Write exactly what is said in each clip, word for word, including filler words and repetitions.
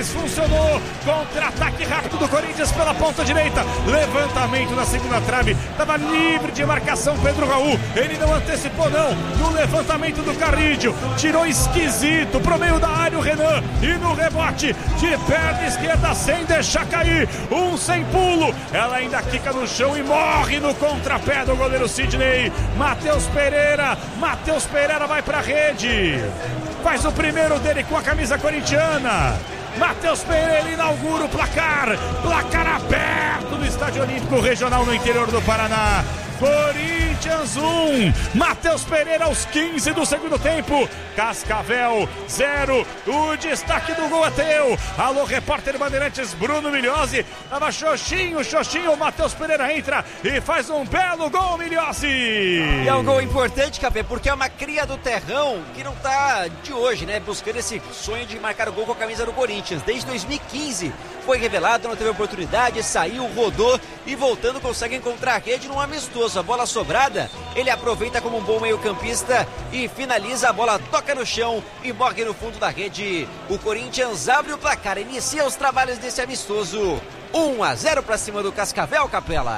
mas funcionou. Contra-ataque rápido do Corinthians pela ponta direita. Levantamento na segunda trave. Estava livre de marcação Pedro Raul. Ele não antecipou não. No levantamento do Carrídio. Tirou esquisito pro meio da área o Renan. E no rebote de perna esquerda sem deixar cair. Um sem pulo. Ela ainda quica no chão e morre no contrapé do goleiro Sidney. Matheus Pereira. Matheus Pereira vai pra rede. Faz o primeiro dele com a camisa corintiana. Matheus Pereira inaugura o placar. Placar aberto no Estádio Olímpico Regional no interior do Paraná. Corinthians um, Matheus Pereira aos quinze do segundo tempo. Cascavel zero. O destaque do gol é teu. Alô, repórter Bandeirantes Bruno Migliozzi. Tava Xoxinho, Xoxinho. O Matheus Pereira entra e faz um belo gol, Migliozzi. E é um gol importante, Capê, porque é uma cria do terrão que não tá de hoje, né? Buscando esse sonho de marcar o gol com a camisa do Corinthians. Desde dois mil e quinze foi revelado, não teve oportunidade, saiu, rodou e voltando consegue encontrar a rede num amistoso. A bola sobrada, ele aproveita como um bom meio-campista e finaliza, a bola toca no chão e morre no fundo da rede. O Corinthians abre o placar, inicia os trabalhos desse amistoso. um a zero para cima do Cascavel, Capela.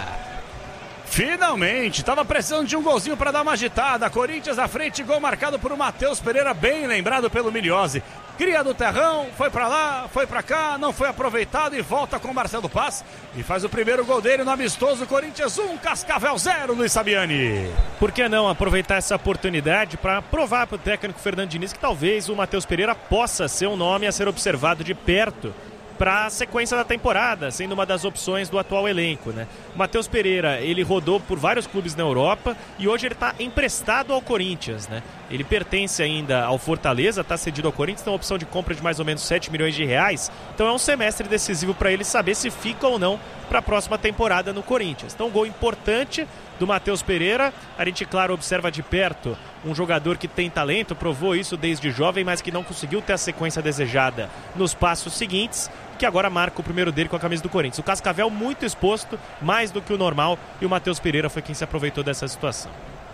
Finalmente, estava precisando de um golzinho para dar uma agitada. Corinthians à frente, gol marcado por o Matheus Pereira, bem lembrado pelo Migliozzi. Cria do terrão, foi para lá, foi para cá, não foi aproveitado e volta com o Marcelo Paz. E faz o primeiro gol dele no amistoso. Corinthians um, Cascavel zero, Luiz Sabiani. Por que não aproveitar essa oportunidade para provar para o técnico Fernando Diniz que talvez o Matheus Pereira possa ser um nome a ser observado de perto para a sequência da temporada, sendo uma das opções do atual elenco, né? O Matheus Pereira, ele rodou por vários clubes na Europa e hoje ele está emprestado ao Corinthians, né? Ele pertence ainda ao Fortaleza, está cedido ao Corinthians, tem uma opção de compra de mais ou menos sete milhões de reais, então é um semestre decisivo para ele saber se fica ou não para a próxima temporada no Corinthians. Então, um gol importante do Matheus Pereira. A gente, claro, observa de perto um jogador que tem talento, provou isso desde jovem, mas que não conseguiu ter a sequência desejada nos passos seguintes, que agora marca o primeiro dele com a camisa do Corinthians. O Cascavel muito exposto, mais do que o normal, e o Matheus Pereira foi quem se aproveitou dessa situação.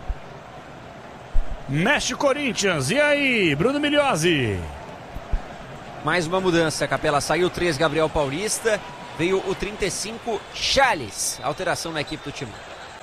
Mexe Corinthians, e aí, Bruno Migliozzi? Mais uma mudança, Capela, saiu o três, Gabriel Paulista, veio o trinta e cinco, Charles, alteração na equipe do time.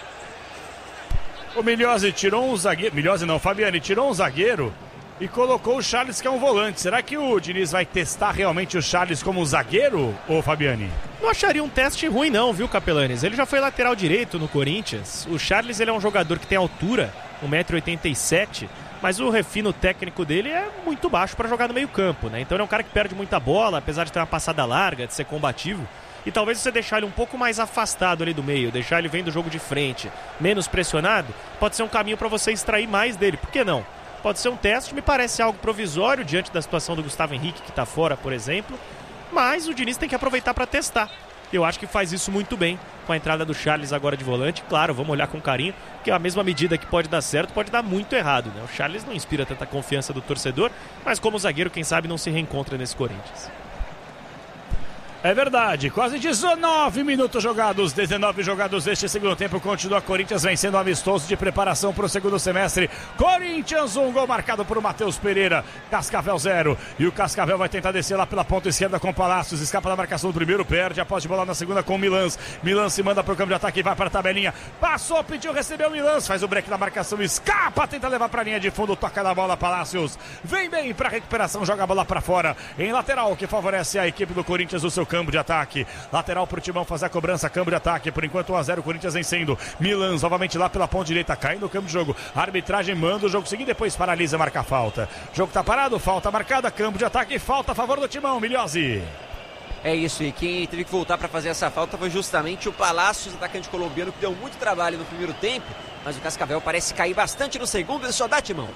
O Migliozzi tirou um zagueiro, Migliozzi não, Fabiani, tirou um zagueiro e colocou o Charles, que é um volante. Será que o Diniz vai testar realmente o Charles como um zagueiro, ô Fabiani? Não acharia um teste ruim não, viu, Capelanes? Ele já foi lateral direito no Corinthians. O Charles, ele é um jogador que tem altura, um metro e oitenta e sete, mas o refino técnico dele é muito baixo para jogar no meio campo, né? Então ele é um cara que perde muita bola, apesar de ter uma passada larga, de ser combativo. E talvez você deixar ele um pouco mais afastado ali do meio, deixar ele vendo o jogo de frente, menos pressionado, pode ser um caminho para você extrair mais dele. Por que não? Pode ser um teste, me parece algo provisório diante da situação do Gustavo Henrique, que está fora, por exemplo. Mas o Diniz tem que aproveitar para testar. Eu acho que faz isso muito bem com a entrada do Charles agora de volante. Claro, vamos olhar com carinho, porque a mesma medida que pode dar certo, pode dar muito errado, né? O Charles não inspira tanta confiança do torcedor, mas como zagueiro, quem sabe não se reencontra nesse Corinthians. É verdade, quase dezenove minutos jogados, dezenove jogados este segundo tempo, continua Corinthians vencendo o amistoso de preparação para o segundo semestre. Corinthians um, gol marcado por Matheus Pereira, Cascavel zero, e o Cascavel vai tentar descer lá pela ponta esquerda com Palácios, escapa da marcação do primeiro, perde a posse de bola na segunda com o Milans, Milans se manda para o campo de ataque e vai para a tabelinha, passou, pediu, recebeu o Milans, faz o break na marcação, escapa, tenta levar para a linha de fundo, toca na bola, Palácios, vem bem para a recuperação, joga a bola para fora, em lateral, que favorece a equipe do Corinthians, o seu campo de ataque, lateral pro Timão fazer a cobrança, campo de ataque, por enquanto um a zero, Corinthians vencendo, Milans novamente lá pela ponta direita, cai no campo de jogo, a arbitragem manda o jogo seguir, depois paralisa, marca a falta, jogo tá parado, falta marcada, campo de ataque, falta a favor do Timão, Migliozzi. É isso, e quem teve que voltar para fazer essa falta foi justamente o Palácios, atacante colombiano, que deu muito trabalho no primeiro tempo, mas o Cascavel parece cair bastante no segundo, e só dá Timão.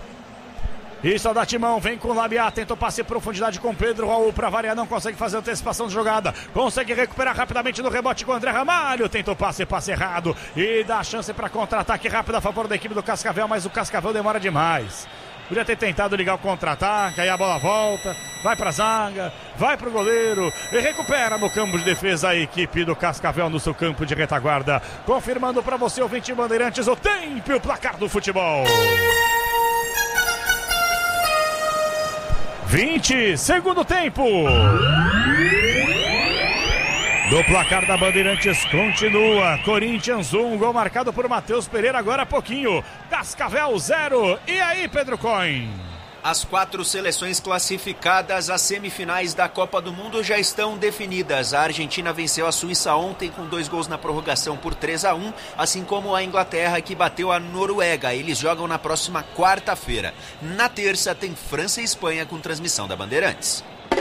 Isso dá Timão, vem com o Labiá, tentou passe em profundidade com Pedro Raul, para variar, não consegue fazer antecipação de jogada, consegue recuperar rapidamente no rebote com o André Ramalho, tentou passe, passe errado, e dá chance para contra-ataque rápido a favor da equipe do Cascavel, mas o Cascavel demora demais. Podia ter tentado ligar o contra-ataque, aí a bola volta, vai pra zaga, vai pro goleiro e recupera no campo de defesa a equipe do Cascavel no seu campo de retaguarda. Confirmando para você, ouvinte Bandeirantes, o tempo e o placar do futebol. vinte, segundo tempo. Do placar da Bandeirantes continua. Corinthians um, gol marcado por Matheus Pereira agora há pouquinho. Cascavel zero. E aí, Pedro Coin? As quatro seleções classificadas às semifinais da Copa do Mundo já estão definidas. A Argentina venceu a Suíça ontem com dois gols na prorrogação por três a um, assim como a Inglaterra, que bateu a Noruega. Eles jogam na próxima quarta-feira. Na terça tem França e Espanha com transmissão da Bandeirantes.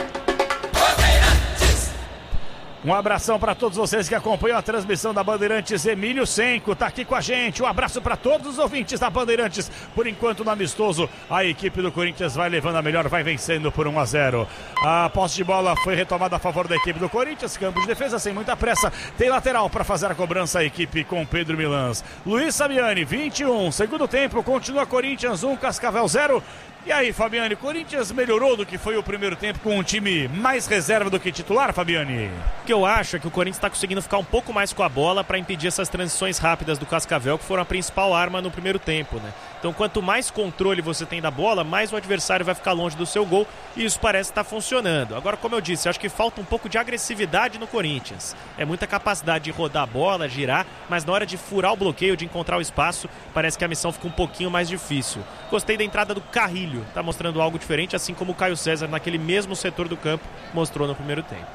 Um abração para todos vocês que acompanham a transmissão da Bandeirantes. Emílio Senco está aqui com a gente. Um abraço para todos os ouvintes da Bandeirantes. Por enquanto, no amistoso, a equipe do Corinthians vai levando a melhor, vai vencendo por um a zero. A posse de bola foi retomada a favor da equipe do Corinthians. Campo de defesa sem muita pressa. Tem lateral para fazer a cobrança a equipe com Pedro Milans. Luiz Sabiani, vinte e um. Segundo tempo, continua Corinthians um, Cascavel zero. E aí, Fabiane, o Corinthians melhorou do que foi o primeiro tempo com um time mais reserva do que titular, Fabiane? O que eu acho é que o Corinthians está conseguindo ficar um pouco mais com a bola para impedir essas transições rápidas do Cascavel, que foram a principal arma no primeiro tempo, né? Então, quanto mais controle você tem da bola, mais o adversário vai ficar longe do seu gol, e isso parece estar funcionando. Agora, como eu disse, eu acho que falta um pouco de agressividade no Corinthians. É muita capacidade de rodar a bola, girar, mas na hora de furar o bloqueio, de encontrar o espaço, parece que a missão fica um pouquinho mais difícil. Gostei da entrada do Carrilho. Está mostrando algo diferente, assim como o Caio César naquele mesmo setor do campo mostrou no primeiro tempo.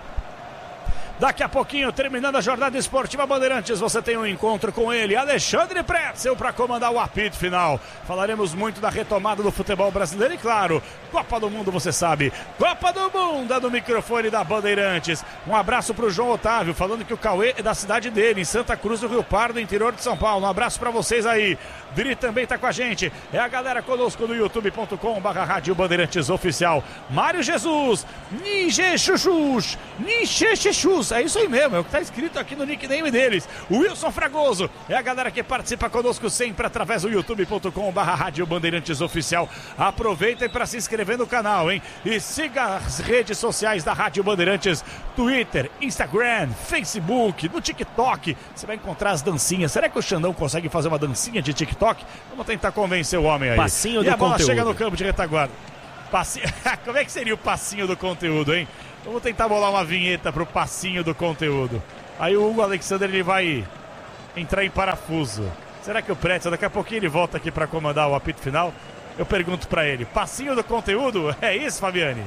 Daqui a pouquinho, terminando a jornada esportiva Bandeirantes, você tem um encontro com ele, Alexandre Pretzel, para comandar o apito final. Falaremos muito da retomada do futebol brasileiro e, claro, Copa do Mundo, você sabe. Copa do Mundo é do microfone da Bandeirantes. Um abraço para o João Otávio, falando que o Cauê é da cidade dele, em Santa Cruz do Rio Pardo, interior de São Paulo. Um abraço para vocês aí. Dri também está com a gente. É a galera conosco no youtube ponto com barra rádio Bandeirantes Oficial. Mário Jesus, Nije Chuchus, Nije Chuchus. É isso aí mesmo, é o que está escrito aqui no nickname deles. O Wilson Fragoso é a galera que participa conosco sempre através do youtube ponto com barra rádio Bandeirantes Oficial. Aproveitem para se inscrever no canal, hein? E siga as redes sociais da Rádio Bandeirantes, Twitter, Instagram, Facebook, no TikTok. Você vai encontrar as dancinhas. Será que o Xandão consegue fazer uma dancinha de TikTok? Vamos tentar convencer o homem aí. Passinho e do a bola conteúdo. Chega no campo de retaguarda. Passinho... Como é que seria o passinho do conteúdo, hein? Vamos tentar bolar uma vinheta pro passinho do conteúdo. Aí o Hugo Alexander, ele vai entrar em parafuso. Será que o Pretzel, daqui a pouquinho ele volta aqui para comandar o apito final? Eu pergunto para ele, passinho do conteúdo? É isso, Fabiane?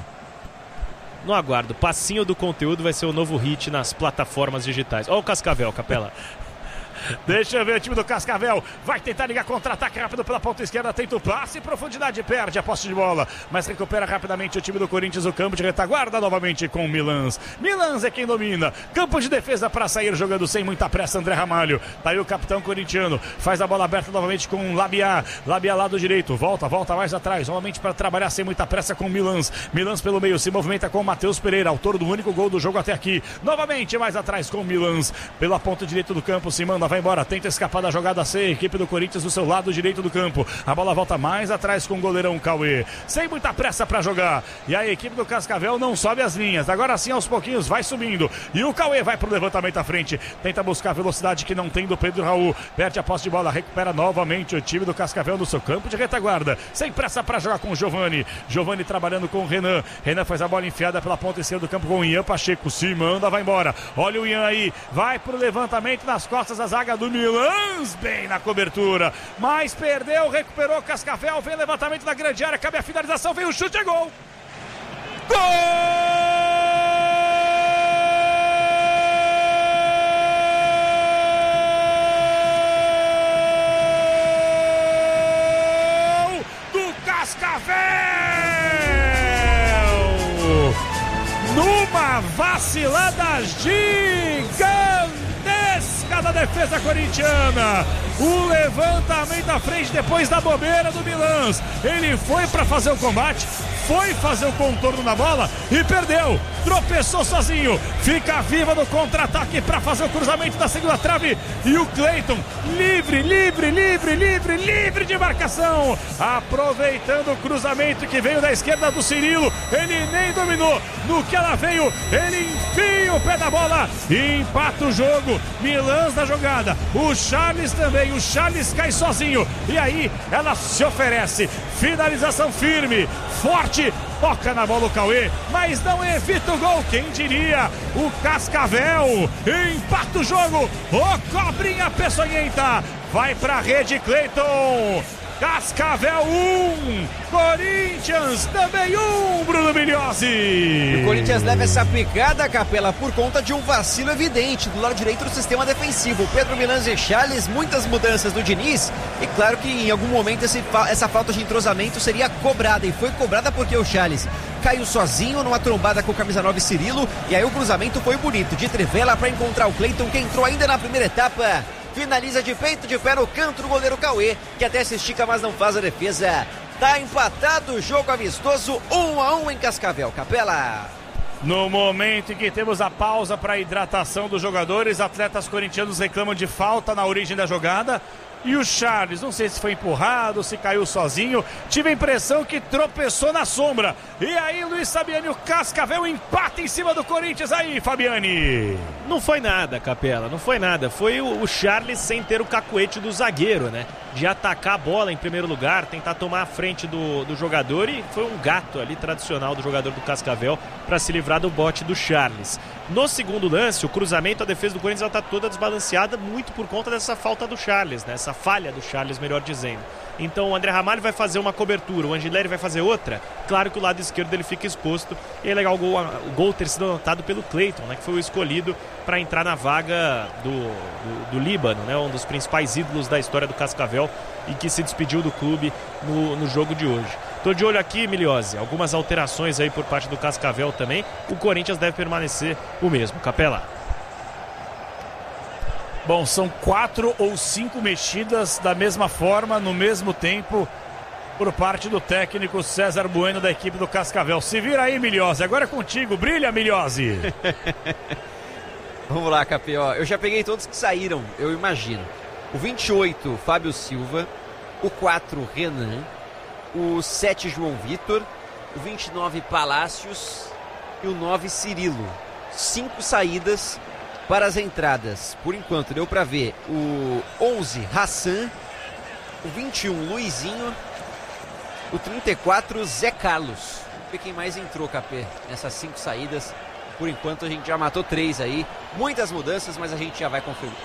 No aguardo, passinho do conteúdo vai ser o novo hit nas plataformas digitais. Olha o Cascavel, Capela. Deixa eu ver o time do Cascavel. Vai tentar ligar contra-ataque rápido pela ponta esquerda. Tenta o passe em profundidade. Perde a posse de bola. Mas recupera rapidamente o time do Corinthians. O campo de retaguarda novamente com o Milans. Milans é quem domina. Campo de defesa para sair jogando sem muita pressa. André Ramalho. Tá aí o capitão corintiano. Faz a bola aberta novamente com o Labiá. Labiá lado direito. Volta, volta mais atrás. Novamente para trabalhar sem muita pressa com o Milans. Milans pelo meio. Se movimenta com o Matheus Pereira. Autor do único gol do jogo até aqui. Novamente mais atrás com o Milans. Pela ponta direita do campo. Se manda, vai embora, tenta escapar da jogada C, equipe do Corinthians do seu lado direito do campo, a bola volta mais atrás com o goleirão Cauê, sem muita pressa para jogar, e a equipe do Cascavel não sobe as linhas, agora sim aos pouquinhos vai subindo, e o Cauê vai pro levantamento à frente, tenta buscar a velocidade que não tem do Pedro Raul, perde a posse de bola, recupera novamente o time do Cascavel no seu campo de retaguarda, sem pressa para jogar com o Giovani, Giovani trabalhando com o Renan, Renan faz a bola enfiada pela ponta esquerda do campo com o Ian Pacheco, se manda, vai embora, olha o Ian aí, vai pro levantamento nas costas da zaga do Milans, bem na cobertura, mas perdeu, recuperou Cascavel, vem levantamento da grande área, cabe a finalização, vem o chute, é gol! Gol do Cascavel! Numa vacilada gigante da defesa corintiana, o levantamento à frente depois da bobeira do Milans, ele foi para fazer o combate, foi fazer o contorno na bola e perdeu, tropeçou sozinho, fica viva no contra-ataque para fazer o cruzamento da segunda trave, e o Cleiton livre, livre, livre, livre, livre de marcação, aproveitando o cruzamento que veio da esquerda do Cirilo, ele nem dominou, no que ela veio, ele enfia o pé da bola e empata o jogo. Milans da jogada, o Charles também, o Charles cai sozinho, e aí ela se oferece, finalização firme, forte, toca na bola o Cauê, mas não evita o gol, quem diria? O Cascavel empata o jogo, o Cobrinha Peçonhenta vai pra rede, Cleiton. Cascavel um, Corinthians também um, Bruno Migliozzi. E o Corinthians leva essa picada, Capela, por conta de um vacilo evidente do lado direito do sistema defensivo. Pedro Milans e Charles, muitas mudanças do Diniz, e claro que em algum momento esse, essa falta de entrosamento seria cobrada, e foi cobrada porque o Charles caiu sozinho numa trombada com o camisa nove Cirilo, e aí o cruzamento foi bonito, de trivela para encontrar o Cleiton, que entrou ainda na primeira etapa. Finaliza de peito, de pé no canto do goleiro Cauê, que até se estica, mas não faz a defesa. Tá empatado o jogo amistoso, um a um em Cascavel, Capela. No momento em que temos a pausa para hidratação dos jogadores, atletas corintianos reclamam de falta na origem da jogada. E o Charles, não sei se foi empurrado, se caiu sozinho, tive a impressão que tropeçou na sombra. E aí, Luiz Fabiani, o Cascavel empata em cima do Corinthians aí, Fabiani. Não foi nada, Capela, não foi nada. Foi o, o Charles sem ter o cacuete do zagueiro, né? De atacar a bola em primeiro lugar, tentar tomar a frente do, do jogador, e foi um gato ali tradicional do jogador do Cascavel para se livrar do bote do Charles. No segundo lance, o cruzamento, a defesa do Corinthians está toda desbalanceada, muito por conta dessa falta do Charles, né? Essa falha do Charles, melhor dizendo. Então o André Ramalho vai fazer uma cobertura, o Angileri vai fazer outra. Claro que o lado esquerdo ele fica exposto, e é legal o gol, o gol ter sido anotado pelo Cleiton, né? Que foi o escolhido para entrar na vaga do, do, do Líbano, né? Um dos principais ídolos da história do Cascavel, e que se despediu do clube no, no jogo de hoje. Tô de olho aqui, Migliozzi, algumas alterações aí por parte do Cascavel também. O Corinthians deve permanecer o mesmo, Capela. Bom, são quatro ou cinco mexidas da mesma forma, no mesmo tempo, por parte do técnico César Bueno, da equipe do Cascavel. Se vira aí, Migliozzi, agora é contigo, brilha, Migliozzi. Vamos lá, Capê, ó, eu já peguei todos que saíram, eu imagino. O vinte e oito, Fábio Silva. O quatro, Renan. O sete, João Vitor. O vinte e nove, Palácios. E o nove, Cirilo. Cinco saídas para as entradas. Por enquanto, deu para ver o onze, Hassan. O vinte e um, Luizinho. O trinta e quatro, Zé Carlos. Vamos ver quem mais entrou, Capê, nessas cinco saídas. Por enquanto, a gente já matou três aí. Muitas mudanças, mas a gente já vai conferir.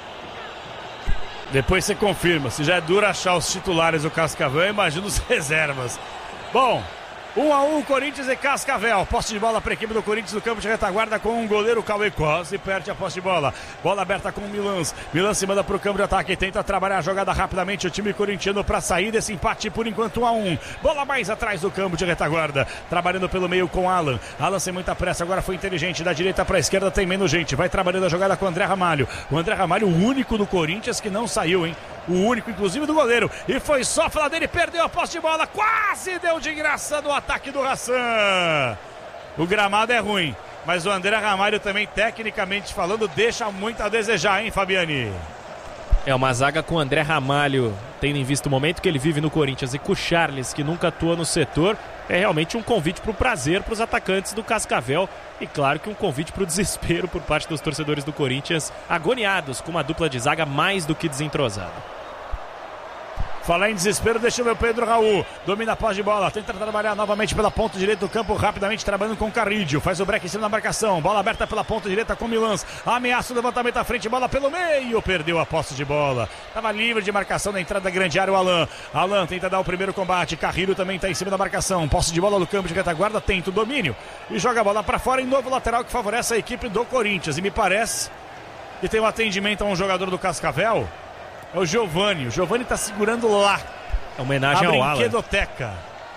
Depois você confirma. Se já é duro achar os titulares do Cascavel, imagina os reservas. Bom, um a um, Corinthians e Cascavel. Posse de bola para a equipe do Corinthians no campo de retaguarda com o goleiro Cauê, quase perde a posse de bola. Bola aberta com o Milans. Milans se manda para o campo de ataque, tenta trabalhar a jogada rapidamente. O time corintiano para sair desse empate por enquanto um a um. Bola mais atrás do campo de retaguarda. Trabalhando pelo meio com Alan. Alan sem muita pressa, agora foi inteligente. Da direita para a esquerda tem menos gente. Vai trabalhando a jogada com o André Ramalho. O André Ramalho, o único do Corinthians que não saiu, hein? O único, inclusive, do goleiro. E foi só falar dele, perdeu a posse de bola. Quase deu de graça no ataque do Hassan. O gramado é ruim, mas o André Ramalho também, tecnicamente falando, deixa muito a desejar, hein, Fabiani? É uma zaga com o André Ramalho, tendo em vista o momento que ele vive no Corinthians, e com o Charles, que nunca atua no setor. É realmente um convite para o prazer para os atacantes do Cascavel. E claro que um convite para o desespero por parte dos torcedores do Corinthians, agoniados com uma dupla de zaga mais do que desentrosada. Falar em desespero, deixa eu ver o Pedro Raul. Domina a posse de bola, tenta trabalhar novamente pela ponta direita do campo, rapidamente trabalhando com o Carrídio. Faz o break em cima da marcação. Bola aberta pela ponta direita com o Milans. Ameaça o levantamento à frente, bola pelo meio. Perdeu a posse de bola. Estava livre de marcação na entrada da grande área o Alan. Alan tenta dar o primeiro combate. Carrilho também está em cima da marcação. Posse de bola no campo de retaguarda, tenta o domínio. E joga a bola para fora em novo lateral que favorece a equipe do Corinthians. E me parece que tem um atendimento a um jogador do Cascavel. É o Giovani, o Giovani tá segurando lá. É homenagem a ao Alan. brinquedoteca.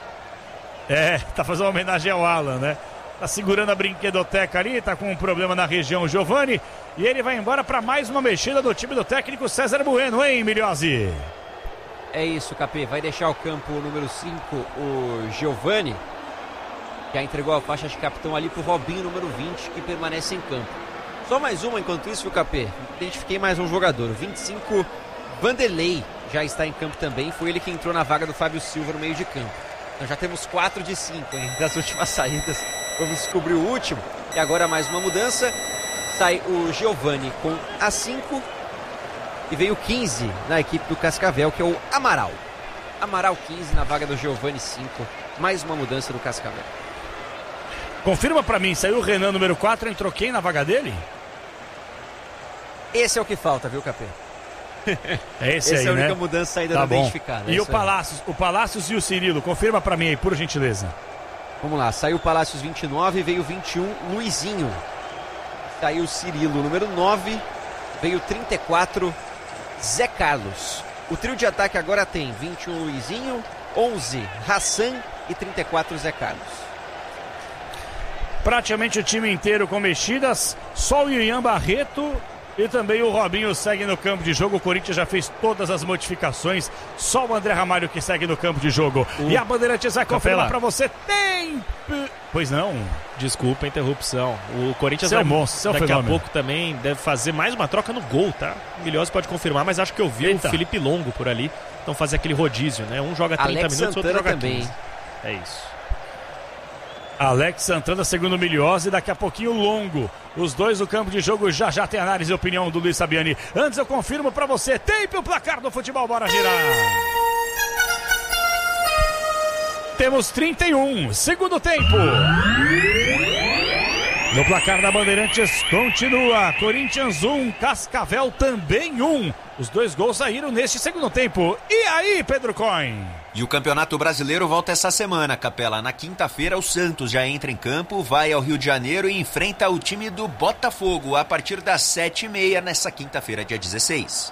É, tá fazendo uma homenagem ao Alan, né? Tá segurando a brinquedoteca ali, tá com um problema na região, o Giovani. E ele vai embora para mais uma mexida do time do técnico César Bueno, hein, Migliozzi? É isso, Capê. Vai deixar o campo número cinco, o Giovani. Já entregou a faixa de capitão ali pro Robinho, número vinte, que permanece em campo. Só mais uma enquanto isso, o Capê. Identifiquei mais um jogador, vinte e cinco... Vanderlei já está em campo também. Foi ele que entrou na vaga do Fábio Silva no meio de campo. Então já temos quatro de cinco, hein, das últimas saídas. Vamos descobrir o último. E agora mais uma mudança. Sai o Giovani com a cinco. E vem o quinze na equipe do Cascavel, que é o Amaral. Amaral quinze na vaga do Giovani cinco. mais uma mudança do Cascavel. Confirma pra mim, saiu o Renan, número quatro, entrou quem na vaga dele? Esse é o que falta, viu, Capê? É esse, esse aí, é a única né? mudança ainda tá não bom. identificada. E o Palácios, o Palácios e o Cirilo, confirma pra mim aí, por gentileza. Vamos lá, saiu o Palácios vinte e nove, veio vinte e um, Luizinho. Saiu o Cirilo, número nove, veio trinta e quatro, Zé Carlos. O trio de ataque agora tem vinte e um, Luizinho, onze, Hassan e trinta e quatro, Zé Carlos. Praticamente o time inteiro com mexidas, só o Ian Barreto e também o Robinho segue no campo de jogo. O Corinthians já fez todas as modificações, só o André Ramalho que segue no campo de jogo. Uh, e a Bandeirantes vai confirmar para você, tem... Pois não. Desculpa a interrupção. O Corinthians seu é monstro, seu daqui fenômeno. a pouco também deve fazer mais uma troca no gol, tá? O Milhose pode confirmar, mas acho que eu vi Eita. o Felipe Longo por ali. Então fazer aquele rodízio, né? Um joga trinta Alex minutos, Santana outro joga também. quinze. É isso. Alex Santana, segundo o Milhose, daqui a pouquinho Longo. Os dois no campo de jogo, já já tem análise e opinião do Luiz Sabiani. Antes eu confirmo pra você, tempo o placar do futebol, bora girar. Temos trinta e um, segundo tempo. No placar da Bandeirantes continua, Corinthians um, Cascavel também um. Os dois gols saíram neste segundo tempo. E aí, Pedro Coin? E o Campeonato Brasileiro volta essa semana, Capela. Na quinta-feira, o Santos já entra em campo, vai ao Rio de Janeiro e enfrenta o time do Botafogo a partir das sete e meia nessa quinta-feira, dia dezesseis.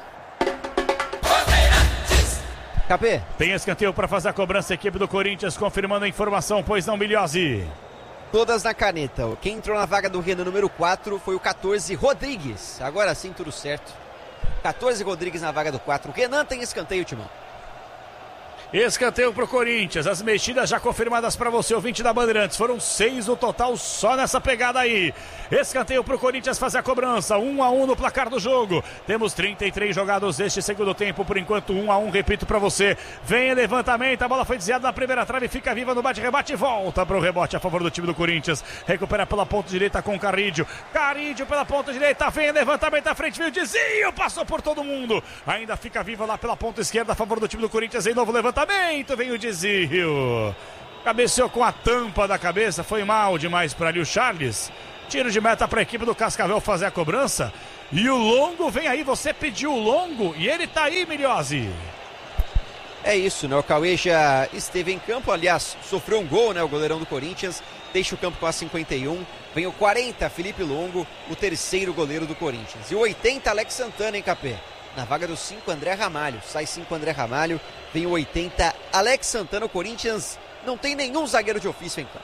Capê. Tem escanteio para fazer a cobrança, a equipe do Corinthians confirmando a informação, pois não, Milhose? Todas na caneta. Quem entrou na vaga do Renan número quatro foi o quatorze, Rodrigues. Agora sim, tudo certo. quatorze, Rodrigues na vaga do quatro. Renan tem escanteio, Timão. Escanteio pro Corinthians, as mexidas já confirmadas para você, ouvinte da Bandeirantes, foram seis no total só nessa pegada aí. Escanteio pro Corinthians fazer a cobrança, um a um no placar do jogo. Temos trinta e três jogados neste segundo tempo, por enquanto um a um, repito para você. Vem levantamento, a bola foi desviada na primeira trave, fica viva no bate-rebate, volta pro rebote a favor do time do Corinthians. Recupera pela ponta direita com Carrídio. Carrídio pela ponta direita, vem levantamento à frente, veio o desvio, passou por todo mundo. Ainda fica viva lá pela ponta esquerda a favor do time do Corinthians, em novo levantamento. Vem o desvio, cabeceou com a tampa da cabeça, foi mal demais para ali o Charles. Tiro de meta para a equipe do Cascavel fazer a cobrança. E o Longo vem aí, você pediu o Longo e ele tá aí, Milhose. É isso, né? O Cauê já esteve em campo, aliás, sofreu um gol, né? O goleirão do Corinthians, deixa o campo com a cinquenta e um. Vem o quarenta, Felipe Longo, o terceiro goleiro do Corinthians. E o oitenta, Alex Santana, hein, Capê? Na vaga do cinco, André Ramalho. Sai cinco, André Ramalho. Vem o oitenta, Alex Santana. O Corinthians não tem nenhum zagueiro de ofício em campo.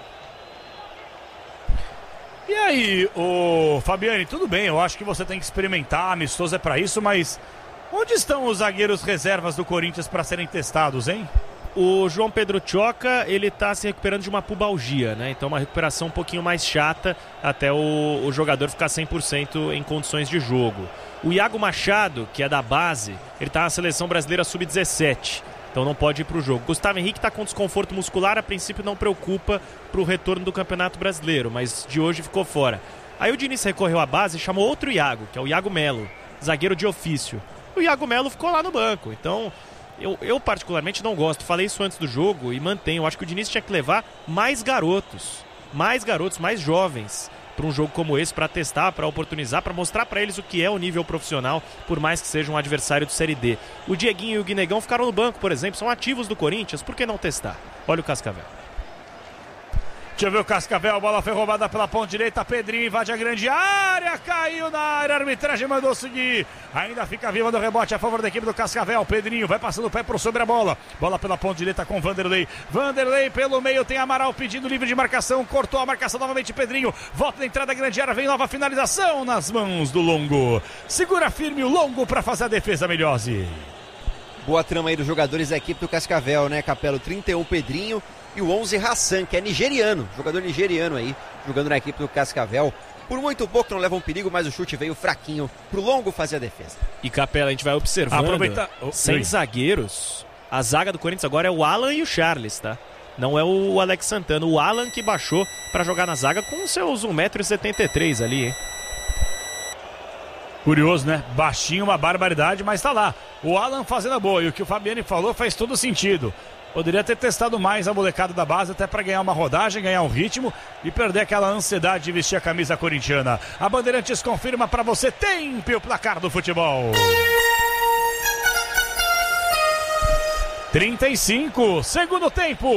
E aí, ô Fabiane, tudo bem, eu acho que você tem que experimentar, amistoso é pra isso, mas onde estão os zagueiros reservas do Corinthians para serem testados, hein? O João Pedro Tchoca, ele tá se recuperando de uma pubalgia, né? Então uma recuperação um pouquinho mais chata até o, o jogador ficar cem por cento em condições de jogo. O Iago Machado, que é da base, ele tá na seleção brasileira sub dezessete, então não pode ir pro jogo. Gustavo Henrique tá com desconforto muscular, a princípio não preocupa pro retorno do Campeonato Brasileiro, mas de hoje ficou fora. Aí o Diniz recorreu à base e chamou outro Iago, que é o Iago Melo, zagueiro de ofício. O Iago Melo ficou lá no banco, então... Eu, eu particularmente não gosto, falei isso antes do jogo e mantenho, acho que o Diniz tinha que levar mais garotos, mais garotos, mais jovens para um jogo como esse, para testar, para oportunizar, para mostrar para eles o que é o nível profissional, por mais que seja um adversário do Série D. O Dieguinho e o Guinegão ficaram no banco, por exemplo, são ativos do Corinthians, por que não testar? Olha o Cascavel. Deixa eu ver o Cascavel, a bola foi roubada pela ponta direita, Pedrinho invade a grande área, caiu na área, a arbitragem mandou seguir, ainda fica viva no rebote a favor da equipe do Cascavel, Pedrinho vai passando o pé por sobre a bola, bola pela ponta direita com Vanderlei, Vanderlei pelo meio, tem Amaral pedindo livre de marcação, cortou a marcação novamente Pedrinho, volta na entrada da grande área, vem nova finalização nas mãos do Longo, segura firme o Longo para fazer a defesa, Milhose. Boa trama aí dos jogadores da equipe do Cascavel, né, Capelo? trinta e um, Pedrinho. E o onze, Hassan, que é nigeriano, jogador nigeriano aí, jogando na equipe do Cascavel. Por muito pouco não leva um perigo, mas o chute veio fraquinho pro Longo fazer a defesa. E Capela, a gente vai observando, Aproveita... oh, sem oi. zagueiros, a zaga do Corinthians agora é o Alan e o Charles, tá? Não é o Alex Santana, o Alan que baixou pra jogar na zaga com seus um metro e setenta e três ali, hein? Curioso, né? Baixinho, uma barbaridade, mas tá lá. O Alan fazendo a boa, e o que o Fabiane falou faz todo sentido. Poderia ter testado mais a molecada da base até para ganhar uma rodagem, ganhar um ritmo e perder aquela ansiedade de vestir a camisa corintiana. A Bandeirantes confirma para você, tempo o placar do futebol. trinta e cinco, segundo tempo.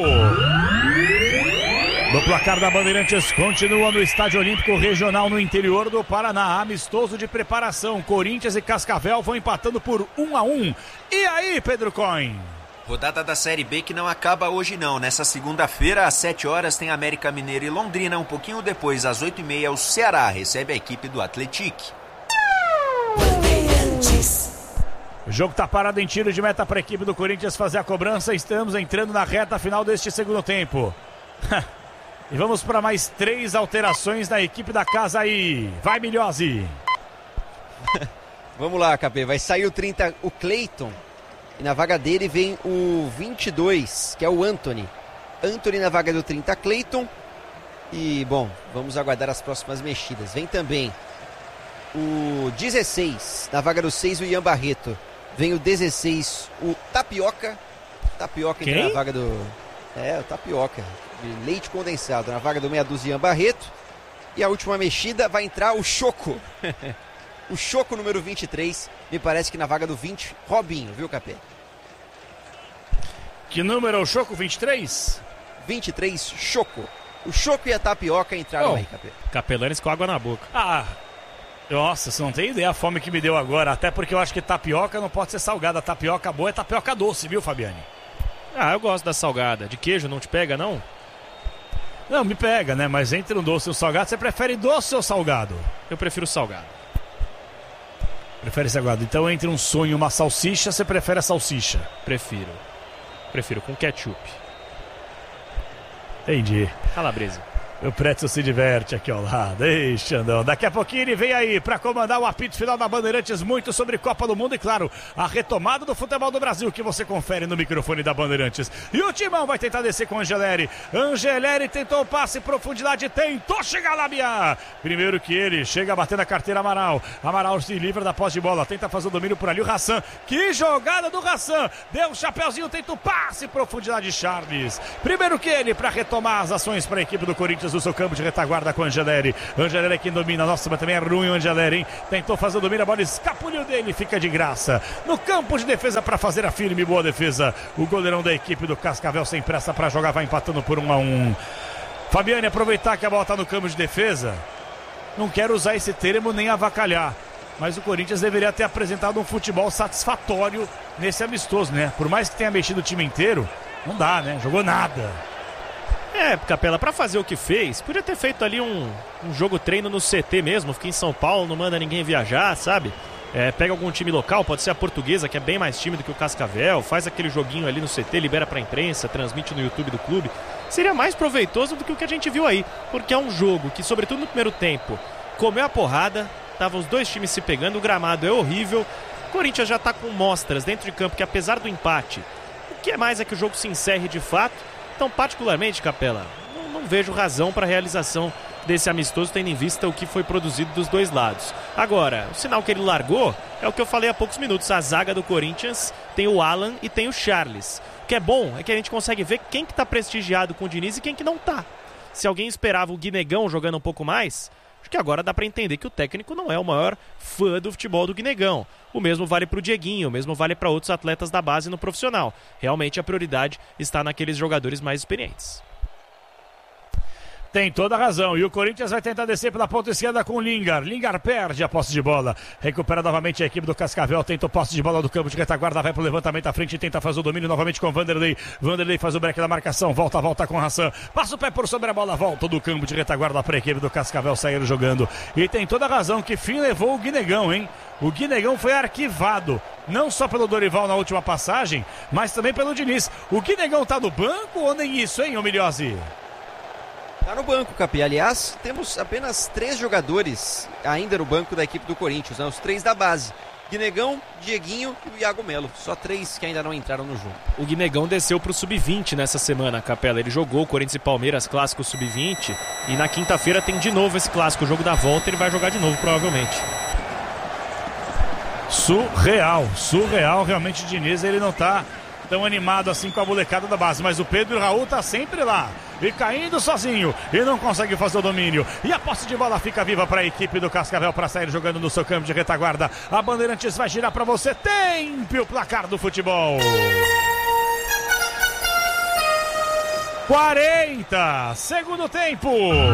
No placar da Bandeirantes, continua no Estádio Olímpico Regional no interior do Paraná. Amistoso de preparação. Corinthians e Cascavel vão empatando por um a um. E aí, Pedro Coin? Rodada da Série B que não acaba hoje não. Nessa segunda-feira, às sete horas, tem América Mineiro e Londrina. Um pouquinho depois, às oito e meia, o Ceará recebe a equipe do Atlético. O jogo está parado em tiro de meta para a equipe do Corinthians fazer a cobrança. Estamos entrando na reta final deste segundo tempo. E vamos para mais três alterações na equipe da casa aí. Vai, Milhose. Vamos lá, K P. Vai sair o trinta, o Cleiton. E na vaga dele vem o vinte e dois, que é o Anthony. Anthony na vaga do trinta, Cleiton. E, bom, vamos aguardar as próximas mexidas. Vem também o dezesseis, na vaga do seis, o Ian Barreto. Vem o dezesseis, o Tapioca. Tapioca entra na vaga do... É, o Tapioca. De leite condensado. Na vaga do meia dúzia, Ian Barreto. E a última mexida vai entrar o Choco. O Choco número vinte e três. Me parece que na vaga do vinte, Robinho, viu, Capê? Que número é o Choco? vinte e três? vinte e três, Choco. O Choco e a Tapioca entraram oh. aí, Capê. Capelanes com água na boca. Ah, nossa, você não tem ideia a fome que me deu agora. Até porque eu acho que tapioca não pode ser salgada. Tapioca boa é tapioca doce, viu, Fabiane? Ah, eu gosto da salgada. De queijo não te pega, não? Não, me pega, né? Mas entre um doce e um salgado, você prefere doce ou salgado? Eu prefiro salgado. Prefere salgado. Então, entre um sonho e uma salsicha, você prefere a salsicha? Prefiro. Prefiro com ketchup. Entendi. Calabresa. O pretzel se diverte aqui ao lado. Ei, Xandão. Daqui a pouquinho ele vem aí para comandar o apito final da Bandeirantes. Muito sobre Copa do Mundo e, claro, a retomada do futebol do Brasil que você confere no microfone da Bandeirantes. E o Timão vai tentar descer com o Angeleri. Angeleri tentou o passe em profundidade. Tentou chegar lá, Bia. Primeiro que ele chega batendo a carteira Amaral. Amaral se livra da posse de bola. Tenta fazer o domínio por ali. O Hassan. Que jogada do Hassan. Deu um chapeuzinho. Tenta o passe em profundidade. Charles. Primeiro que ele para retomar as ações para a equipe do Corinthians do seu campo de retaguarda com o Angeleri. Angeleri é quem domina. Nossa, mas também é ruim o Angeleri, hein? Tentou fazer o domínio, a bola escapuliu dele, fica de graça. No campo de defesa para fazer a firme boa defesa. O goleirão da equipe do Cascavel sem pressa para jogar, vai empatando por um a um. Fabiane, aproveitar que a bola está no campo de defesa. Não quero usar esse termo nem avacalhar, mas o Corinthians deveria ter apresentado um futebol satisfatório nesse amistoso, né? Por mais que tenha mexido o time inteiro, não dá, né? Jogou nada. É, Capela, pra fazer o que fez, podia ter feito ali um, um jogo treino no C T mesmo, fica em São Paulo, não manda ninguém viajar, sabe? É, pega algum time local, pode ser a Portuguesa, que é bem mais time do que o Cascavel, faz aquele joguinho ali no C T, libera pra imprensa, transmite no YouTube do clube. Seria mais proveitoso do que o que a gente viu aí, porque é um jogo que, sobretudo no primeiro tempo, comeu a porrada, tava os dois times se pegando, o gramado é horrível, o Corinthians já tá com mostras dentro de campo que, apesar do empate, o que é mais é que o jogo se encerre de fato. Então, particularmente, Capela, não, não vejo razão para a realização desse amistoso, tendo em vista o que foi produzido dos dois lados. Agora, o sinal que ele largou é o que eu falei há poucos minutos. A zaga do Corinthians tem o Alan e tem o Charles. O que é bom é que a gente consegue ver quem que está prestigiado com o Diniz e quem que não está. Se alguém esperava o Guinegão jogando um pouco mais, acho que agora dá para entender que o técnico não é o maior fã do futebol do Guinegão. O mesmo vale para o Dieguinho, o mesmo vale para outros atletas da base no profissional. Realmente a prioridade está naqueles jogadores mais experientes. Tem toda a razão. E o Corinthians vai tentar descer pela ponta esquerda com o Lingar. Lingar perde a posse de bola. Recupera novamente a equipe do Cascavel. Tenta o posse de bola do campo de retaguarda. Vai pro levantamento à frente e tenta fazer o domínio novamente com o Vanderlei. Vanderlei faz o break da marcação. Volta, volta com o Hassan. Passa o pé por sobre a bola. Volta do campo de retaguarda para a equipe do Cascavel sair jogando. E tem toda a razão. Que fim levou o Guinegão, hein? O Guinegão foi arquivado. Não só pelo Dorival na última passagem, mas também pelo Diniz. O Guinegão tá no banco ou nem isso, hein, Milhose? Tá no banco, Capi. Aliás, temos apenas três jogadores ainda no banco da equipe do Corinthians, né? Os três da base. Guinegão, Dieguinho e o Iago Melo. Só três que ainda não entraram no jogo. O Guinegão desceu pro sub vinte nessa semana, Capela. Ele jogou o Corinthians e Palmeiras clássico sub vinte. E na quinta-feira tem de novo esse clássico, o jogo da volta. Ele vai jogar de novo, provavelmente. Surreal, surreal. Realmente o Diniz, ele não tá tão animado assim com a molecada da base, mas o Pedro Raul tá sempre lá e caindo sozinho e não consegue fazer o domínio, e a posse de bola fica viva para a equipe do Cascavel para sair jogando no seu campo de retaguarda. A Bandeirantes vai girar para você. Tempo o placar do futebol. quarenta, segundo tempo.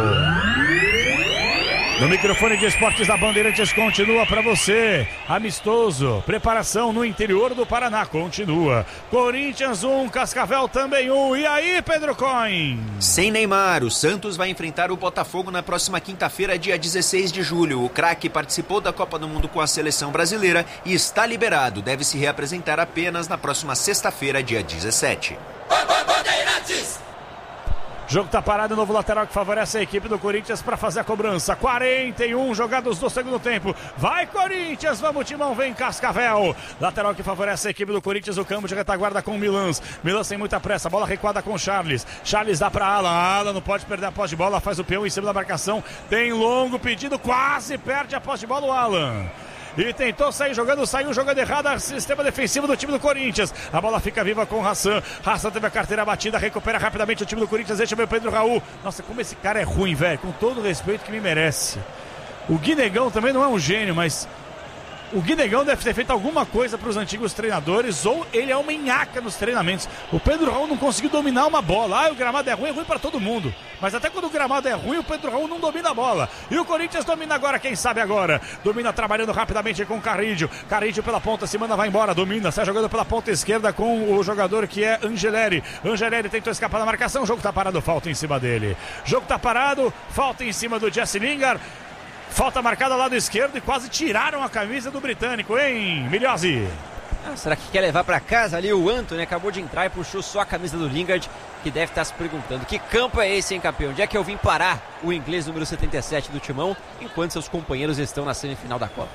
No microfone de esportes da Bandeirantes continua para você. Amistoso, preparação no interior do Paraná, continua. Corinthians um, Cascavel também um. E aí, Pedro Coin? Sem Neymar, o Santos vai enfrentar o Botafogo na próxima quinta-feira, dia dezesseis de julho. O craque participou da Copa do Mundo com a seleção brasileira e está liberado. Deve se reapresentar apenas na próxima sexta-feira, dia dezessete. Bandeirantes! Jogo tá parado, novo lateral que favorece a equipe do Corinthians para fazer a cobrança. quarenta e um jogados do segundo tempo. Vai, Corinthians, vamos, Timão, vem Cascavel. Lateral que favorece a equipe do Corinthians, o campo de retaguarda com o Milans. Milans sem muita pressa, bola recuada com o Charles. Charles dá para Alan. Alan não pode perder a posse de bola, faz o peão em cima da marcação. Tem longo pedido, quase perde a posse de bola o Alan. E tentou sair jogando, saiu jogando errado, sistema defensivo do time do Corinthians. A bola fica viva com o Hassan. Hassan teve a carteira batida, recupera rapidamente o time do Corinthians. Deixa ver o Pedro Raul. Nossa, como esse cara é ruim, velho. Com todo o respeito que me merece. O Guinegão também não é um gênio, mas o Guinegão deve ter feito alguma coisa para os antigos treinadores, ou ele é uma nhaca nos treinamentos. O Pedro Raul não conseguiu dominar uma bola. Ah, o gramado é ruim, é ruim para todo mundo. Mas até quando o gramado é ruim, o Pedro Raul não domina a bola. E o Corinthians domina agora, quem sabe agora. Domina trabalhando rapidamente com o Carrídio. Carrídio pela ponta, se manda, vai embora, domina. Sai jogando pela ponta esquerda com o jogador que é Angeleri. Angeleri tentou escapar da marcação, o jogo tá parado, falta em cima dele. O jogo tá parado, falta em cima do Jesse Lingard. Falta marcada ao lado esquerdo e quase tiraram a camisa do britânico, hein, Milhozzi? Ah, será que quer levar para casa ali o Antony? Acabou de entrar e puxou só a camisa do Lingard, que deve estar se perguntando: que campo é esse, hein, campeão? Onde é que eu vim parar o inglês número setenta e sete do Timão, enquanto seus companheiros estão na semifinal da Copa?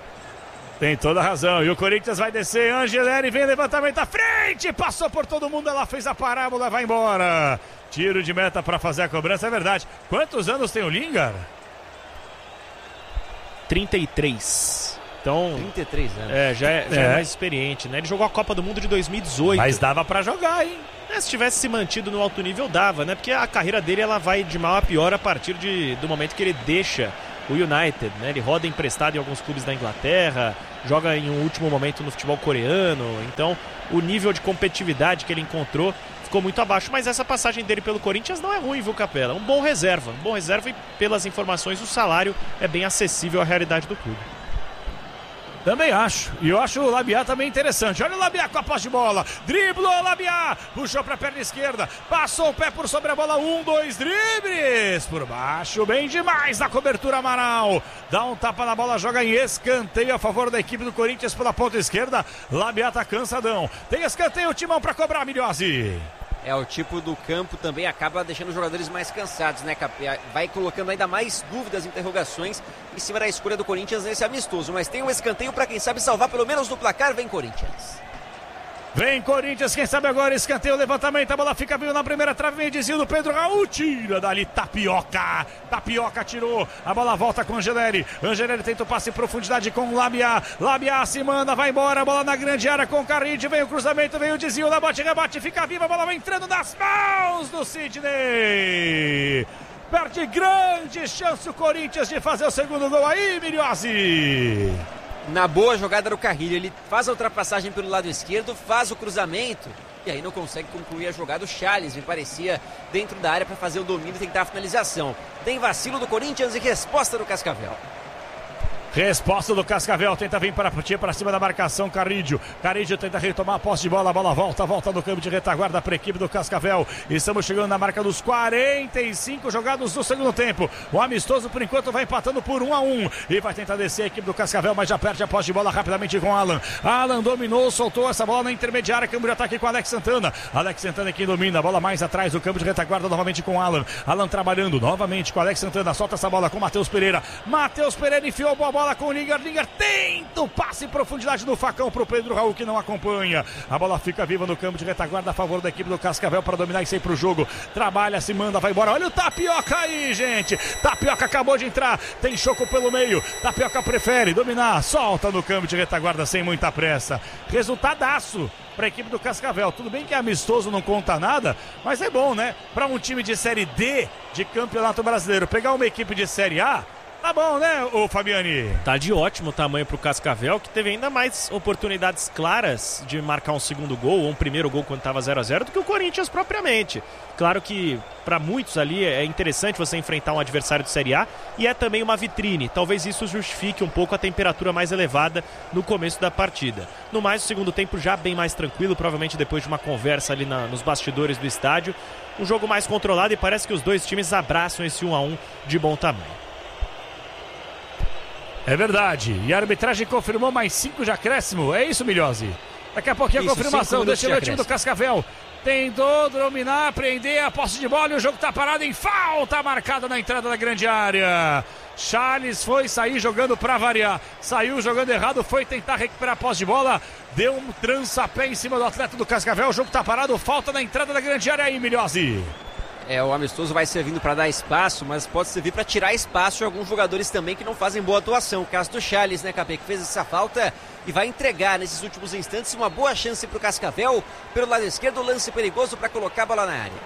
Tem toda a razão. E o Corinthians vai descer. Angeleri vem, levantamento à frente. Passou por todo mundo, ela fez a parábola, vai embora. Tiro de meta para fazer a cobrança, é verdade. Quantos anos tem o Lingard? trinta e três. Então, trinta e três anos. É, já, é, já é. é mais experiente, né? Ele jogou a Copa do Mundo de dois mil e dezoito. Mas dava pra jogar, hein? É, se tivesse se mantido no alto nível, dava, né? Porque a carreira dele, ela vai de mal a pior a partir de, do momento que ele deixa o United, né? Ele roda emprestado em alguns clubes da Inglaterra, joga em um último momento no futebol coreano. Então, o nível de competitividade que ele encontrou ficou muito abaixo, mas essa passagem dele pelo Corinthians não é ruim, viu, Capela? Um bom reserva, um bom reserva, e pelas informações, o salário é bem acessível à realidade do clube. Também acho, e eu acho o Labiá também interessante. Olha o Labiá com a posse de bola, driblou o Labiá, puxou para a perna esquerda, passou o pé por sobre a bola, um, dois, dribles, por baixo, bem demais na cobertura Amaral, dá um tapa na bola, joga em escanteio a favor da equipe do Corinthians pela ponta esquerda. Labiá tá cansadão, tem escanteio, o Timão para cobrar, Milhozzi. É, o tipo do campo também acaba deixando os jogadores mais cansados, né, Capé? Vai colocando ainda mais dúvidas, interrogações em cima da escolha do Corinthians nesse amistoso. Mas tem um escanteio para quem sabe salvar pelo menos no placar. Vem, Corinthians. Vem, Corinthians, quem sabe agora, escanteio, levantamento, a bola fica viva na primeira trave, vem desvio do Pedro Raul, tira dali, Tapioca, Tapioca tirou, a bola volta com Angeleri, Angeleri tenta o passe em profundidade com Labiá, Labiá se manda, vai embora, a bola na grande área com o Carrídio, vem o cruzamento, vem o desvio, na bote, rebate, fica viva, a bola vai entrando nas mãos do Sidney, perde grande chance o Corinthians de fazer o segundo gol aí, Milhozzi. Na boa jogada do Carrilho, ele faz a ultrapassagem pelo lado esquerdo, faz o cruzamento e aí não consegue concluir a jogada. O Charles me parecia dentro da área para fazer o domínio e tentar a finalização. Tem vacilo do Corinthians e resposta do Cascavel. Resposta do Cascavel, tenta vir para, para cima da marcação, Carrídio. Carrídio tenta retomar a posse de bola, a bola volta, volta no campo de retaguarda para a equipe do Cascavel. Estamos chegando na marca dos quarenta e cinco jogados do segundo tempo. O amistoso, por enquanto, vai empatando por um a um. E vai tentar descer a equipe do Cascavel, mas já perde a posse de bola rapidamente com Alan. Alan dominou, soltou essa bola na intermediária, campo de ataque com Alex Santana. Alex Santana quem domina, a bola mais atrás do campo de retaguarda, novamente com Alan. Alan trabalhando novamente com Alex Santana, solta essa bola com Matheus Pereira. Matheus Pereira enfiou a bola bola com o Linger, Linger tenta o passe em profundidade no facão pro Pedro Raul, que não acompanha. A bola fica viva no campo de retaguarda a favor da equipe do Cascavel para dominar e sair pro jogo. Trabalha, se manda, vai embora. Olha o Tapioca aí, gente. Tapioca acabou de entrar, tem Choco pelo meio. Tapioca prefere dominar, solta no campo de retaguarda sem muita pressa. Resultadaço para a equipe do Cascavel. Tudo bem que é amistoso, não conta nada, mas é bom, né? Para um time de Série D de Campeonato Brasileiro, pegar uma equipe de Série A, tá bom, né, ô Fabiani? Tá de ótimo tamanho pro Cascavel, que teve ainda mais oportunidades claras de marcar um segundo gol, ou um primeiro gol quando tava zero a zero, do que o Corinthians propriamente. Claro que para muitos ali é interessante você enfrentar um adversário de Série A e é também uma vitrine. Talvez isso justifique um pouco a temperatura mais elevada no começo da partida. No mais, o segundo tempo já bem mais tranquilo, provavelmente depois de uma conversa ali na, nos bastidores do estádio. Um jogo mais controlado e parece que os dois times abraçam esse um a um de bom tamanho. É verdade, e a arbitragem confirmou mais cinco de acréscimo, é isso, Milhose? Daqui a pouquinho a confirmação, deixa eu ver o time do Cascavel. Tentou dominar, prender a posse de bola e o jogo tá parado em falta marcada na entrada da grande área. Charles foi sair jogando para variar, saiu jogando errado, foi tentar recuperar a posse de bola, deu um trança-pé em cima do atleta do Cascavel, o jogo tá parado, falta na entrada da grande área aí, Milhose. É, o amistoso vai servindo para dar espaço, mas pode servir para tirar espaço de alguns jogadores também que não fazem boa atuação. O caso do Charles, né, Capê, que fez essa falta e vai entregar nesses últimos instantes uma boa chance para o Cascavel. Pelo lado esquerdo, lance perigoso para colocar a bola na área.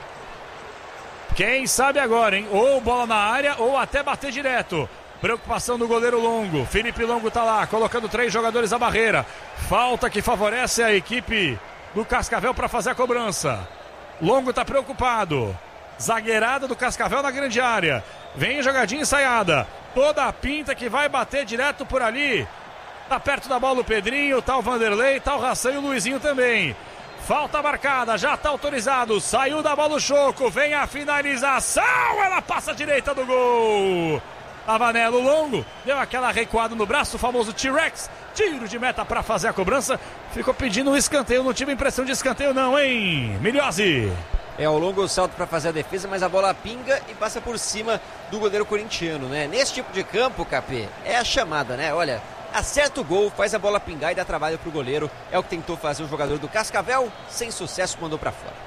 Quem sabe agora, hein? Ou bola na área ou até bater direto. Preocupação do goleiro Longo. Felipe Longo tá lá, colocando três jogadores à barreira. Falta que favorece a equipe do Cascavel para fazer a cobrança. Longo tá preocupado. Zagueirada do Cascavel na grande área. Vem jogadinha ensaiada. Toda a pinta que vai bater direto por ali. Tá perto da bola o Pedrinho, tá o Vanderlei, tá o Ração e o Luizinho também. Falta marcada, já tá autorizado. Saiu da bola o Choco. Vem a finalização. Ela passa à direita do gol. Avanelo Longo. Deu aquela recuada no braço, o famoso T-Rex. Tiro de meta para fazer a cobrança. Ficou pedindo um escanteio. Não tive impressão de escanteio não, hein? Milhose. É, o Longo salto para fazer a defesa, mas a bola pinga e passa por cima do goleiro corintiano, né? Nesse tipo de campo, Capê, é a chamada, né? Olha, acerta o gol, faz a bola pingar e dá trabalho pro goleiro. É o que tentou fazer o jogador do Cascavel, sem sucesso, mandou para fora.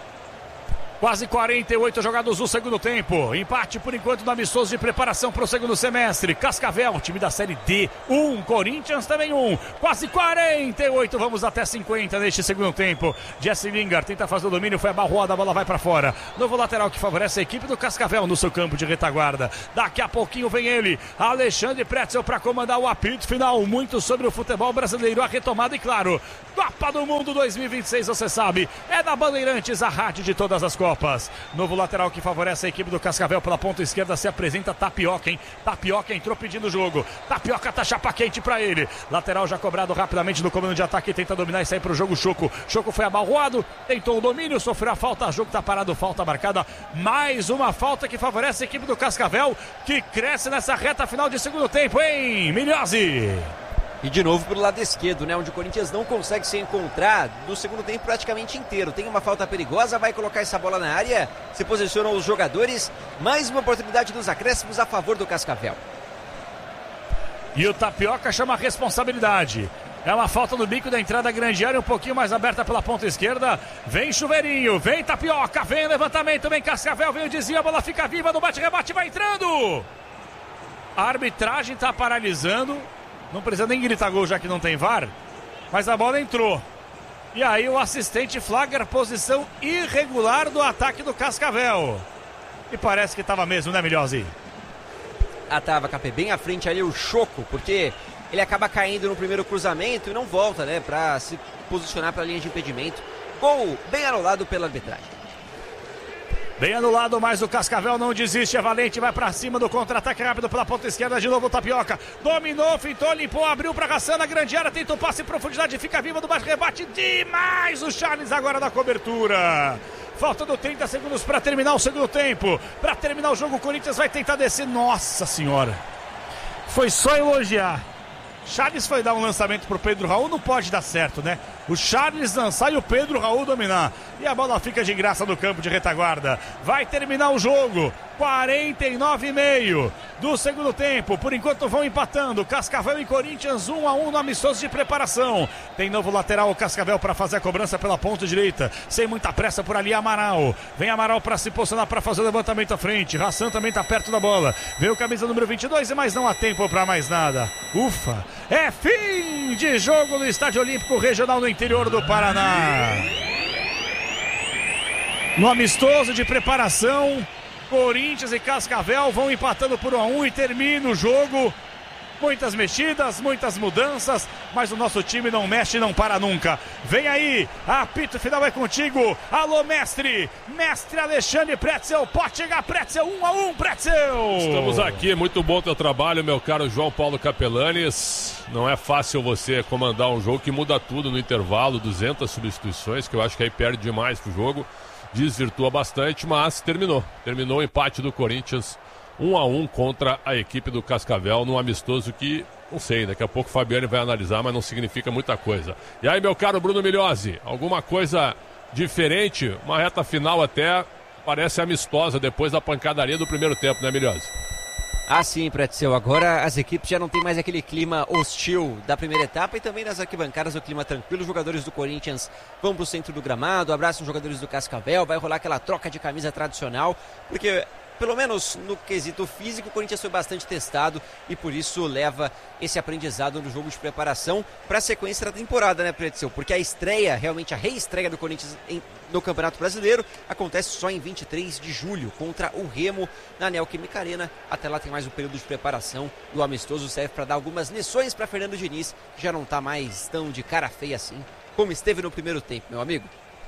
Quase quarenta e oito jogados no segundo tempo. Empate por enquanto no amistoso de preparação para o segundo semestre. Cascavel, time da Série D, um. Corinthians também um. Quase quarenta e oito, vamos até cinquenta neste segundo tempo. Jesse Lingard tenta fazer o domínio, foi abarroada, a bola vai para fora. Novo lateral que favorece a equipe do Cascavel no seu campo de retaguarda. Daqui a pouquinho vem ele, Alexandre Pretzel, para comandar o apito final. Muito sobre o futebol brasileiro, a retomada e claro, Copa do Mundo dois mil e vinte e seis, você sabe, é da Bandeirantes, a rádio de todas as Copas. Novo lateral que favorece a equipe do Cascavel pela ponta esquerda, se apresenta Tapioca, hein? Tapioca entrou pedindo o jogo. Tapioca tá chapa quente pra ele. Lateral já cobrado rapidamente no comando de ataque, tenta dominar e sair pro jogo Choco. Choco foi abalroado, tentou o domínio, sofreu a falta, o jogo tá parado, falta marcada. Mais uma falta que favorece a equipe do Cascavel, que cresce nessa reta final de segundo tempo, hein? Milhose. E de novo pelo lado esquerdo, né? Onde o Corinthians não consegue se encontrar no segundo tempo praticamente inteiro. Tem uma falta perigosa, vai colocar essa bola na área, se posicionam os jogadores. Mais uma oportunidade dos acréscimos a favor do Cascavel. E o Tapioca chama a responsabilidade. É uma falta no bico da entrada da grande área, um pouquinho mais aberta pela ponta esquerda. Vem Chuveirinho, vem Tapioca, vem levantamento, vem Cascavel, vem o desvio, a bola fica viva no bate-rebate, vai entrando. A arbitragem está paralisando. Não precisa nem gritar gol já que não tem V A R, mas a bola entrou. E aí o assistente flagra posição irregular do ataque do Cascavel. E parece que estava mesmo, né, Milhose? Ah, tava, Capê, bem à frente ali o Choco, porque ele acaba caindo no primeiro cruzamento e não volta, né, para se posicionar para a linha de impedimento. Gol bem anulado pela arbitragem. Bem anulado, mas o Cascavel não desiste, é valente, vai pra cima do contra-ataque rápido pela ponta esquerda, de novo o Tapioca, dominou, fintou, limpou, abriu pra Ração na grande área, tentou passe em profundidade, fica viva do bate-rebate, demais o Charles agora na cobertura. Faltando trinta segundos para terminar o segundo tempo, para terminar o jogo o Corinthians vai tentar descer, nossa senhora, foi só elogiar. Charles foi dar um lançamento pro Pedro Raul, não pode dar certo, né? o Charles lançar e o Pedro Raul dominar. E a bola fica de graça no campo de retaguarda. Vai terminar o jogo. quarenta e nove e meio do segundo tempo. Por enquanto vão empatando. Cascavel e Corinthians um a um no amistoso de preparação. Tem novo lateral o Cascavel para fazer a cobrança pela ponta direita. Sem muita pressa por ali Amaral. Vem Amaral para se posicionar para fazer o levantamento à frente. Hassan também está perto da bola. Vem o camisa número vinte e dois, mas não há tempo para mais nada. Ufa! É fim de jogo no Estádio Olímpico Regional no interior do Paraná. No amistoso de preparação, Corinthians e Cascavel vão empatando por um a um e termina o jogo. Muitas mexidas, muitas mudanças, mas o nosso time não mexe e não para nunca. Vem aí, apito final é contigo. Alô, mestre, mestre Alexandre Pretzel, pode chegar Pretzel, um a um, Pretzel. Estamos aqui, muito bom teu trabalho, meu caro João Paulo Capelanes. Não é fácil você comandar um jogo que muda tudo no intervalo, duzentas substituições, que eu acho que aí perde demais pro jogo. Desvirtua bastante, mas terminou. Terminou o empate do Corinthians um a um contra a equipe do Cascavel num amistoso que, não sei, daqui a pouco o Fabiane vai analisar, mas não significa muita coisa. E aí, meu caro Bruno Migliozzi, alguma coisa diferente? Uma reta final até parece amistosa depois da pancadaria do primeiro tempo, né, Migliozzi? Ah, sim, Pretzel. Agora as equipes já não tem mais aquele clima hostil da primeira etapa e também nas arquibancadas o clima tranquilo. Os jogadores do Corinthians vão para o centro do gramado, abraçam os jogadores do Cascavel, vai rolar aquela troca de camisa tradicional, porque pelo menos no quesito físico, o Corinthians foi bastante testado e por isso leva esse aprendizado no jogo de preparação para a sequência da temporada, né, Pretzel? Porque a estreia, realmente a reestreia do Corinthians em, no Campeonato Brasileiro acontece só em vinte e três de julho, contra o Remo na Neoquímica Arena. Até lá tem mais um período de preparação e o amistoso serve para dar algumas lições para Fernando Diniz, que já não está mais tão de cara feia assim, como esteve no primeiro tempo, meu amigo.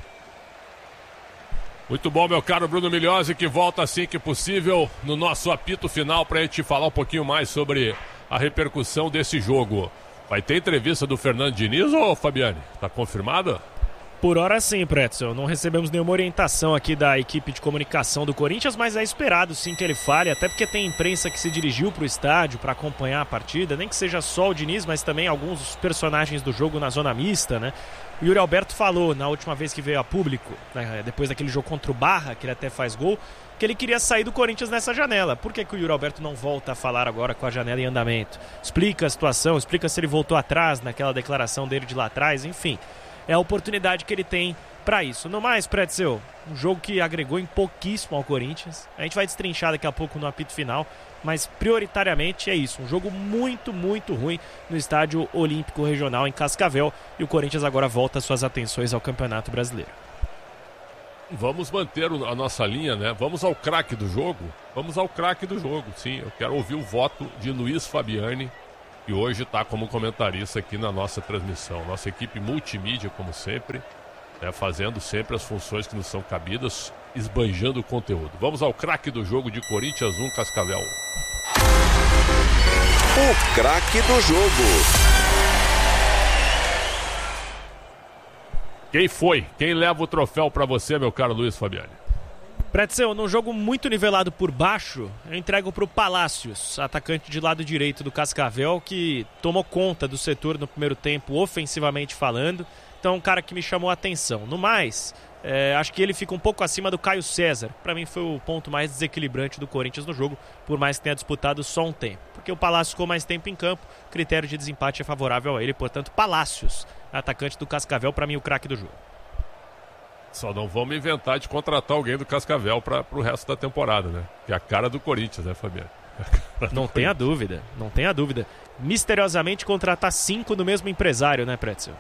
Muito bom, meu caro Bruno Migliozzi, que volta assim que possível no nosso apito final para a gente falar um pouquinho mais sobre a repercussão desse jogo. Vai ter entrevista do Fernando Diniz, ô Fabiane? Tá confirmada? Por hora sim, Pretzel. Não recebemos nenhuma orientação aqui da equipe de comunicação do Corinthians, mas é esperado sim que ele fale, até porque tem imprensa que se dirigiu para o estádio para acompanhar a partida, nem que seja só o Diniz, mas também alguns personagens do jogo na zona mista, né? O Yuri Alberto falou na última vez que veio a público, né, depois daquele jogo contra o Barra, que ele até faz gol, que ele queria sair do Corinthians nessa janela. Por que que o Yuri Alberto não volta a falar agora com a janela em andamento? Explica a situação, explica se ele voltou atrás naquela declaração dele de lá atrás, enfim. É a oportunidade que ele tem para isso. No mais, Pretzel, um jogo que agregou em pouquíssimo ao Corinthians. A gente vai destrinchar daqui a pouco no apito final, mas prioritariamente é isso. Um jogo muito, muito ruim no Estádio Olímpico Regional em Cascavel. E o Corinthians agora volta suas atenções ao Campeonato Brasileiro. Vamos manter a nossa linha, né? Vamos ao craque do jogo. Vamos ao craque do jogo, sim. Eu quero ouvir o voto de Luiz Fabiane, que hoje está como comentarista aqui na nossa transmissão. Nossa equipe multimídia, como sempre, né, fazendo sempre as funções que nos são cabidas, esbanjando o conteúdo. Vamos ao craque do jogo de Corinthians um, Cascavel um. O craque do jogo. Quem foi? Quem leva o troféu para você, meu caro Luiz Fabiane? Pretzel, num jogo muito nivelado por baixo, eu entrego para o Palácios, atacante de lado direito do Cascavel, que tomou conta do setor no primeiro tempo, ofensivamente falando. Então, um cara que me chamou a atenção. No mais, é, acho que ele fica um pouco acima do Caio César. Para mim foi o ponto mais desequilibrante do Corinthians no jogo, por mais que tenha disputado só um tempo. Porque o Palácios ficou mais tempo em campo, critério de desempate é favorável a ele. Portanto, Palácios, atacante do Cascavel, para mim o craque do jogo. Só não vamos inventar de contratar alguém do Cascavel para o resto da temporada, né? Que é a cara do Corinthians, né, Fabiano? Não tenha dúvida, não tenha dúvida. Misteriosamente contratar cinco do mesmo empresário, né, Pretzel?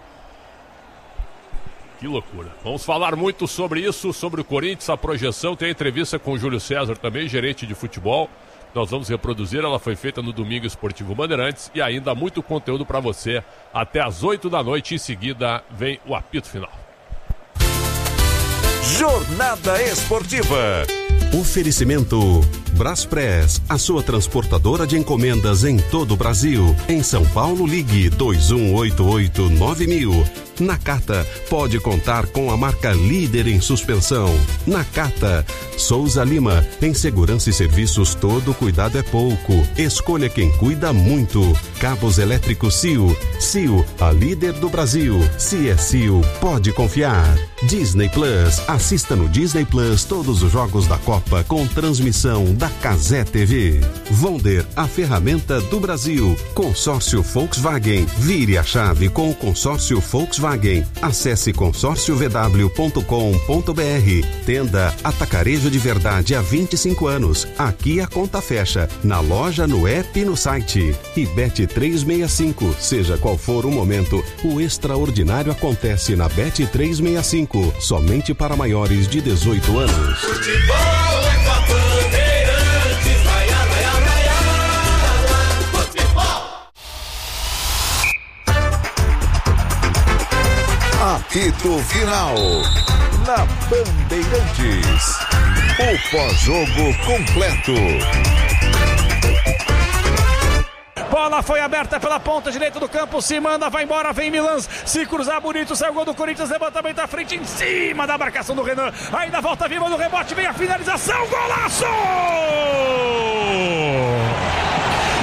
Que loucura. Vamos falar muito sobre isso, sobre o Corinthians, a projeção. Tem a entrevista com o Júlio César também, gerente de futebol. Nós vamos reproduzir, ela foi feita no Domingo Esportivo Bandeirantes. E ainda muito conteúdo para você até às oito da noite. Em seguida vem o apito final. Jornada Esportiva. Oferecimento Braspress, a sua transportadora de encomendas em todo o Brasil. Em São Paulo, ligue dois um oito oito nove mil. Nakata pode contar com a marca líder em suspensão. Nakata. Souza Lima, em segurança e serviços todo cuidado é pouco. Escolha quem cuida muito. Cabos elétricos C I O. C I O, a líder do Brasil. Se é C I O, pode confiar. Disney Plus. Assista no Disney Plus todos os jogos da Copa com transmissão da Cazé T V. Vonder, a ferramenta do Brasil. Consórcio Volkswagen. Vire a chave com o consórcio Volkswagen. Acesse consórcio v w ponto com ponto b r. Tenda Atacarejo de Verdade há vinte e cinco anos. Aqui a conta fecha. Na loja, no app e no site. E Bet trezentos e sessenta e cinco. Seja qual for o momento, o extraordinário acontece na Bet trezentos e sessenta e cinco. Somente para maiores de dezoito anos. Futebol é com a Bandeirantes. Vai, vai, vai, vai, futebol. Apito final. Na Bandeirantes. O pós-jogo completo. Bola foi aberta pela ponta direita do campo, se manda, vai embora, vem Milan, se cruzar bonito, sai o gol do Corinthians, levantamento à frente, em cima da marcação do Renan, ainda volta viva no rebote, vem a finalização, golaço!